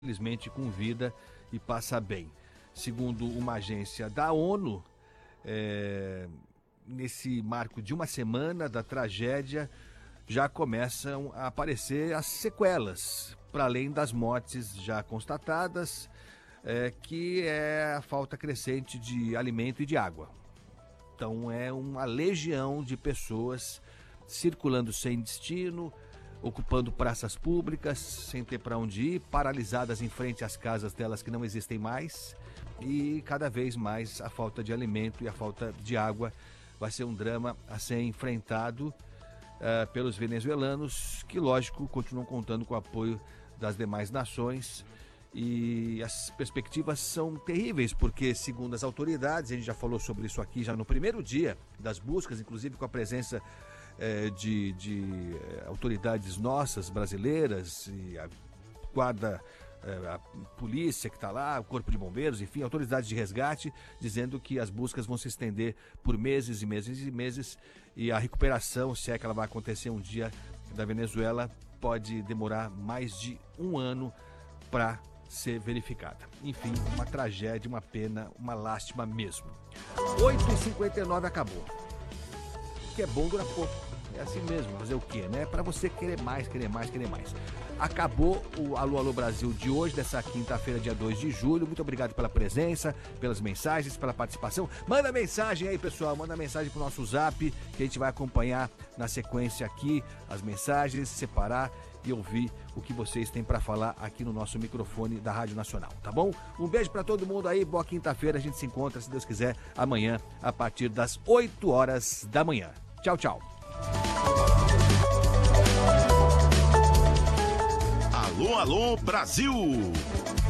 felizmente com vida e passa bem. Segundo uma agência da ONU, nesse marco de uma semana da tragédia, já começam a aparecer as sequelas, para além das mortes já constatadas, que é a falta crescente de alimento e de água. Então é uma legião de pessoas circulando sem destino, ocupando praças públicas, sem ter para onde ir, paralisadas em frente às casas delas que não existem mais, e cada vez mais a falta de alimento e a falta de água vai ser um drama a ser enfrentado pelos venezuelanos, que, lógico, continuam contando com o apoio das demais nações. E as perspectivas são terríveis, porque, segundo as autoridades, a gente já falou sobre isso aqui já no primeiro dia das buscas, inclusive com a presença de autoridades nossas, brasileiras, e a guarda, a polícia que está lá, o corpo de bombeiros, enfim, autoridades de resgate, dizendo que as buscas vão se estender por meses e meses e meses, e a recuperação, se é que ela vai acontecer um dia, da Venezuela, pode demorar mais de um ano para ser verificada. Enfim, uma tragédia, uma pena, uma lástima mesmo. 8h59 acabou. O que é bom dura pouco. É assim mesmo, fazer o quê, né? Para você querer mais, querer mais, querer mais. Acabou o Alô Alô Brasil de hoje, dessa quinta-feira, dia 2 de julho. Muito obrigado pela presença, pelas mensagens, pela participação. Manda mensagem aí, pessoal. Manda mensagem pro nosso zap, que a gente vai acompanhar na sequência aqui as mensagens, separar e ouvir o que vocês têm para falar aqui no nosso microfone da Rádio Nacional, tá bom? Um beijo para todo mundo aí, boa quinta-feira. A gente se encontra, se Deus quiser, amanhã, a partir das 8 horas da manhã. Tchau, tchau. Alô, alô, Brasil!